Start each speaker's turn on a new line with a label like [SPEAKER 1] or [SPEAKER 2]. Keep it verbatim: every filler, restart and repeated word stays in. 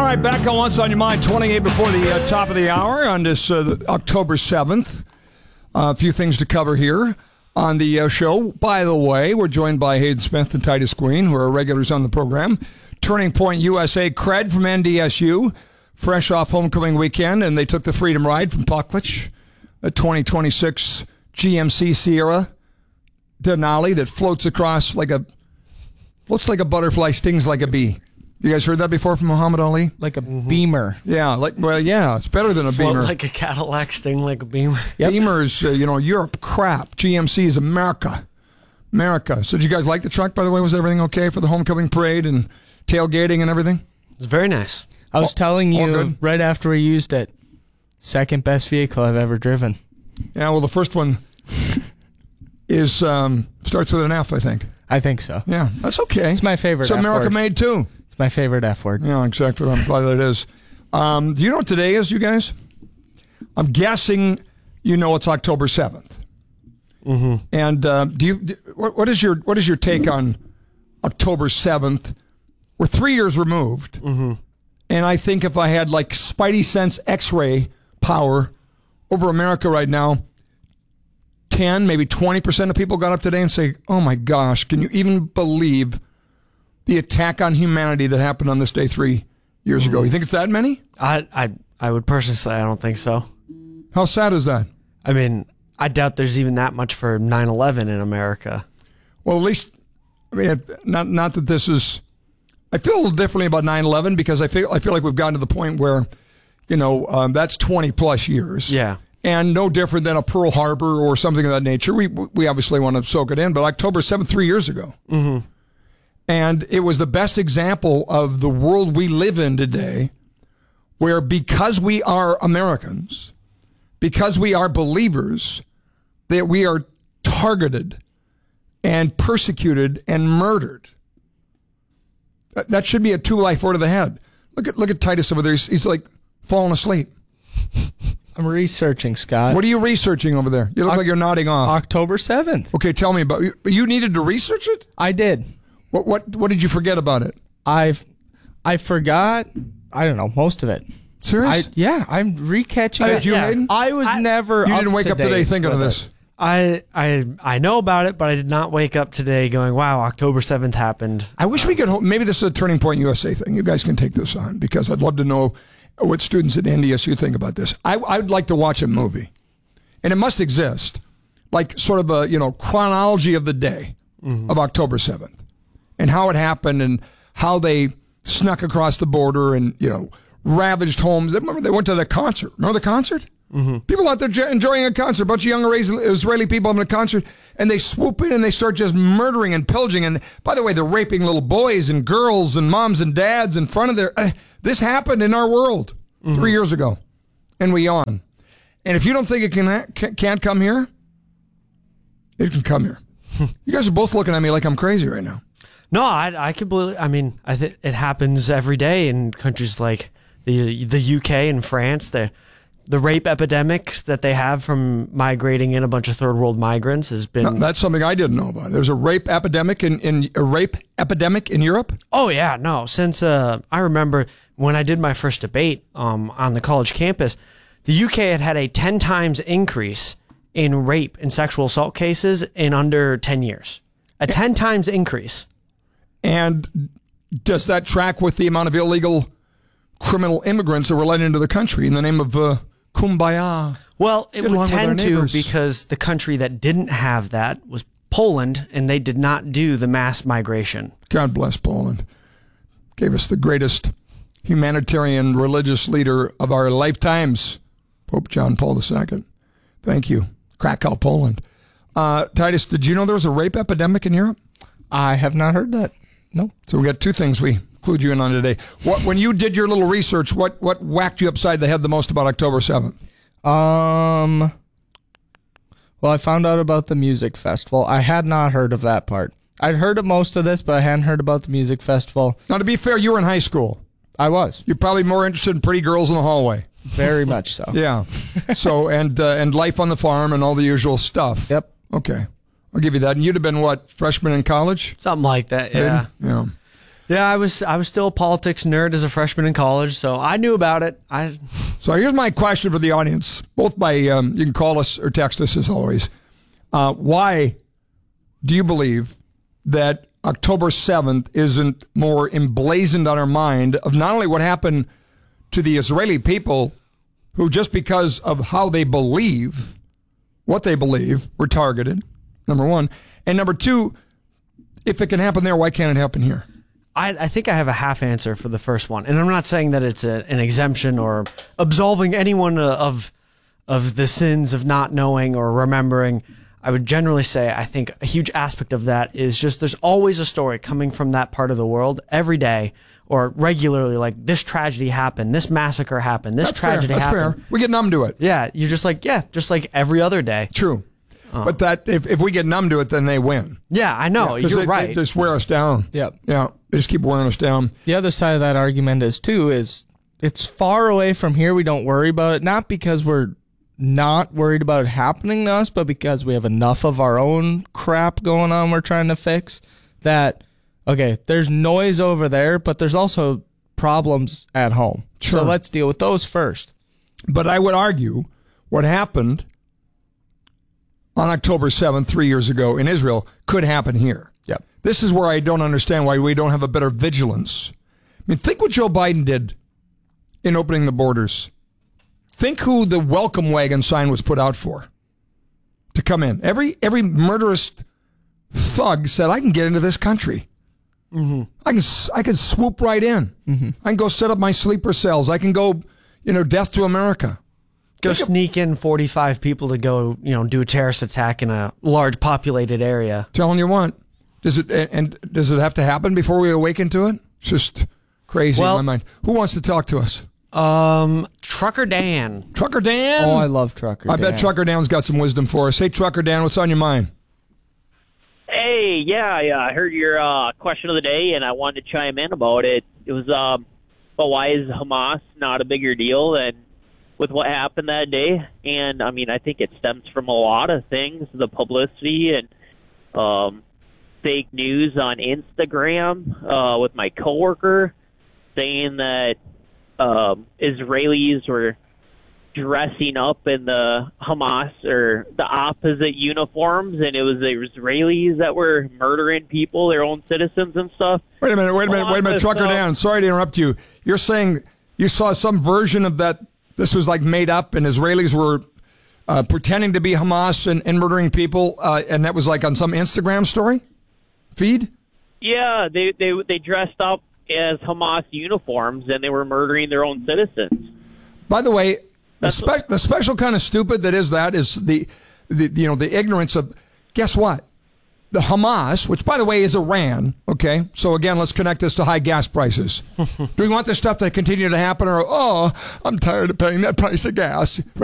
[SPEAKER 1] right, back on What's on Your Mind, twenty-eight before the uh, top of the hour on this uh, October seventh. Uh, a few things to cover here on the uh, show. By the way, we're joined by Hayden Smith and Titus Green, who are regulars on the program. Turning Point U S A cred from N D S U, fresh off homecoming weekend, and they took the Freedom Ride from Pucklich, a twenty twenty-six G M C Sierra Denali that floats across like a floats like a butterfly, stings like a bee. You guys heard that before from Muhammad Ali?
[SPEAKER 2] Like a mm-hmm. Beamer.
[SPEAKER 1] Yeah, like well, yeah, it's better than a
[SPEAKER 3] Float
[SPEAKER 1] Beamer.
[SPEAKER 3] Like a Cadillac, sting like a Beamer.
[SPEAKER 1] Yep. Beamer's, uh, you know, Europe, crap. G M C is America. America. So did you guys like the truck, by the way? Was everything okay for the homecoming parade and tailgating and everything?
[SPEAKER 3] It's very nice.
[SPEAKER 2] I was
[SPEAKER 1] all,
[SPEAKER 2] telling you right after we used it, second best vehicle I've ever driven.
[SPEAKER 1] Yeah, well, the first one is um, starts with an F, I think.
[SPEAKER 2] I think so.
[SPEAKER 1] Yeah, that's okay.
[SPEAKER 2] It's my favorite
[SPEAKER 1] It's
[SPEAKER 2] F
[SPEAKER 1] America
[SPEAKER 2] word.
[SPEAKER 1] made, too.
[SPEAKER 2] It's my favorite F word.
[SPEAKER 1] Yeah, exactly. I'm glad that it is. Um, do you know what today is, you guys? I'm guessing you know it's October seventh.
[SPEAKER 3] Mm-hmm.
[SPEAKER 1] And uh, do you? Do, what, what is your what is your take on October seventh? We're three years removed,
[SPEAKER 3] mm-hmm.
[SPEAKER 1] and I think if I had like Spidey Sense X-ray power over America right now, ten, maybe twenty percent of people got up today and say, "Oh my gosh, can you even believe the attack on humanity that happened on this day three years mm-hmm. ago?" You think it's that many?
[SPEAKER 3] I I I would personally say I don't think so.
[SPEAKER 1] How sad is that?
[SPEAKER 3] I mean, I doubt there's even that much for nine eleven in America.
[SPEAKER 1] Well, at least, I mean, not not that this is. I feel a little differently about nine eleven because I feel I feel like we've gotten to the point where, you know, um, that's twenty plus years.
[SPEAKER 3] Yeah.
[SPEAKER 1] And no different than a Pearl Harbor or something of that nature. We we obviously want to soak it in, but October seventh, three years ago.
[SPEAKER 3] Mm-hmm.
[SPEAKER 1] And it was the best example of the world we live in today, where because we are Americans, because we are believers, that we are targeted and persecuted and murdered. That, that should be a two-life word to the head. Look at look at Titus over there. He's, he's like falling asleep.
[SPEAKER 2] I'm researching, Scott.
[SPEAKER 1] What are you researching over there? You look
[SPEAKER 2] Oc-
[SPEAKER 1] like you're nodding off.
[SPEAKER 2] October seventh.
[SPEAKER 1] Okay, tell me about it. You needed to research it?
[SPEAKER 2] I did.
[SPEAKER 1] What what what did you forget about it?
[SPEAKER 2] I've I forgot, I don't know, most of it.
[SPEAKER 1] Serious?
[SPEAKER 2] I, yeah, I'm recatching
[SPEAKER 1] Hey,
[SPEAKER 2] it.
[SPEAKER 1] did you,
[SPEAKER 3] yeah.
[SPEAKER 1] Hayden?
[SPEAKER 2] I was
[SPEAKER 3] I-
[SPEAKER 2] never
[SPEAKER 1] You
[SPEAKER 2] up
[SPEAKER 1] didn't wake
[SPEAKER 2] to
[SPEAKER 1] up today
[SPEAKER 2] date
[SPEAKER 1] thinking of
[SPEAKER 2] with
[SPEAKER 1] this.
[SPEAKER 2] it.
[SPEAKER 3] I I I know about it, but I did not wake up today going, "Wow, October seventh happened."
[SPEAKER 1] I wish we could. Maybe this is a Turning Point U S A thing. You guys can take this on because I'd love to know what students at N D S U think about this. I, I'd like to watch a movie, and it must exist, like sort of a you know chronology of the day mm-hmm. of October seventh, and how it happened, and how they snuck across the border, and you know ravaged homes. Remember they went to the concert. Remember the concert? Mm-hmm. People out there enjoying a concert, a bunch of young Israeli people having a concert, and they swoop in and they start just murdering and pillaging. And by the way, they're raping little boys and girls and moms and dads in front of their. Uh, this happened in our world mm-hmm. three years ago, and we on. And if you don't think it can can't come here, it can come here. You guys are both looking at me like I'm crazy right now.
[SPEAKER 3] No, I I can believe. I mean, I think it happens every day in countries like the the U K and France. The the rape epidemic that they have from migrating in a bunch of third world migrants has been.
[SPEAKER 1] No, that's something I didn't know about. There's a rape epidemic in, in a rape epidemic in Europe.
[SPEAKER 3] Oh yeah, no. Since uh, I remember when I did my first debate um, on the college campus, the U K had had a ten times increase in rape and sexual assault cases in under ten years. A ten times increase.
[SPEAKER 1] And does that track with the amount of illegal criminal immigrants that were let into the country in the name of uh, Kumbaya?
[SPEAKER 3] Well, it
[SPEAKER 1] Get along
[SPEAKER 3] would
[SPEAKER 1] with our
[SPEAKER 3] tend to
[SPEAKER 1] neighbors.
[SPEAKER 3] because the country that didn't have that was Poland, and they did not do the mass migration.
[SPEAKER 1] God bless Poland. Gave us the greatest humanitarian religious leader of our lifetimes, Pope John Paul the Second. Thank you. Krakow, Poland. Uh, Titus, did you know there was a rape epidemic in Europe?
[SPEAKER 2] I have not heard that. No.
[SPEAKER 1] So we got two things we clued you in on today. What, when you did your little research, what, what whacked you upside the head the most about October seventh?
[SPEAKER 2] Um. Well, I found out about the music festival. I had not heard of that part. I'd heard of most of this, but I hadn't heard about the music festival.
[SPEAKER 1] Now, to be fair, you were in high school.
[SPEAKER 2] I was.
[SPEAKER 1] You're probably more interested in pretty girls in the hallway.
[SPEAKER 2] Very much so.
[SPEAKER 1] Yeah. So, and uh, and life on the farm and all the usual stuff.
[SPEAKER 2] Yep.
[SPEAKER 1] Okay. I'll give you that. And you'd have been, what, freshman in college?
[SPEAKER 3] Something like that, yeah.
[SPEAKER 1] Yeah.
[SPEAKER 3] Yeah, I was I was still a politics nerd as a freshman in college, so I knew about it. I
[SPEAKER 1] So here's my question for the audience, both by, um, you can call us or text us as always. Uh, why do you believe that October seventh isn't more emblazoned on our mind of not only what happened to the Israeli people who just because of how they believe, what they believe, were targeted, number one. And number two, if it can happen there, why can't it happen here?
[SPEAKER 3] I, I think I have a half answer for the first one, and I'm not saying that it's a, an exemption or absolving anyone of of the sins of not knowing or remembering. I would generally say I think a huge aspect of that is just there's always a story coming from that part of the world every day or regularly, like this tragedy happened, this massacre happened, this
[SPEAKER 1] That's
[SPEAKER 3] tragedy
[SPEAKER 1] fair. That's
[SPEAKER 3] happened.
[SPEAKER 1] fair. We get numb to it.
[SPEAKER 3] Yeah, you're just like, yeah, just like every other day.
[SPEAKER 1] True. But that if, if we get numb to it, then they win.
[SPEAKER 3] Yeah, I know.
[SPEAKER 1] Because
[SPEAKER 3] You're
[SPEAKER 1] they,
[SPEAKER 3] right.
[SPEAKER 1] they just wear us down.
[SPEAKER 2] Yep.
[SPEAKER 1] Yeah. They just keep wearing us down.
[SPEAKER 2] The other side of that argument is too is it's far away from here. We don't worry about it, not because we're not worried about it happening to us, but because we have enough of our own crap going on we're trying to fix that, okay, there's noise over there, but there's also problems at home.
[SPEAKER 1] Sure.
[SPEAKER 2] So let's deal with those first.
[SPEAKER 1] But I would argue what happened on October seventh, three years ago in Israel, could happen here.
[SPEAKER 2] Yep.
[SPEAKER 1] This is where I don't understand why we don't have a better vigilance. I mean, think what Joe Biden did in opening the borders. Think who the welcome wagon sign was put out for to come in. Every every murderous thug said, I can get into this country. Mm-hmm. I can I can swoop right in. Mm-hmm. I can go set up my sleeper cells. I can go, you know, death to America.
[SPEAKER 3] Go
[SPEAKER 1] Think of-
[SPEAKER 3] sneak in forty-five people to go, you know, do a terrorist attack in a large populated area.
[SPEAKER 1] Telling you what, does it and, and does it have to happen before we awaken to it? It's just crazy
[SPEAKER 3] Well-
[SPEAKER 1] in my mind. Who wants to talk to us?
[SPEAKER 3] Um, Trucker Dan.
[SPEAKER 1] Trucker Dan.
[SPEAKER 2] Oh, I love Trucker
[SPEAKER 1] I
[SPEAKER 2] Dan.
[SPEAKER 1] bet Trucker Dan's got some wisdom for us. Hey, Trucker Dan, what's on your mind?
[SPEAKER 4] Hey, yeah, yeah, I heard your uh, question of the day, and I wanted to chime in about it. It was, um, well, why is Hamas not a bigger deal than with what happened that day? And, I mean, I think it stems from a lot of things, the publicity and um, fake news on Instagram uh, with my coworker saying that um, Israelis were dressing up in the Hamas or the opposite uniforms, and it was the Israelis that were murdering people, their own citizens and stuff.
[SPEAKER 1] Wait a minute, wait a minute, wait a minute, Trucker Dan. Sorry to interrupt you. You're saying you saw some version of that. This was like made up, and Israelis were uh, pretending to be Hamas and, and murdering people, uh, and that was like on some Instagram story feed.
[SPEAKER 4] Yeah, they they they dressed up as Hamas uniforms, and they were murdering their own citizens.
[SPEAKER 1] By the way, the,
[SPEAKER 4] That's
[SPEAKER 1] spe- the special kind of stupid that is that is the, the you know the ignorance of. Guess what? The Hamas, which by the way is Iran. Okay, so again, let's connect this to high gas prices. Do we want this stuff to continue to happen, or oh, I'm tired of paying that price of gas?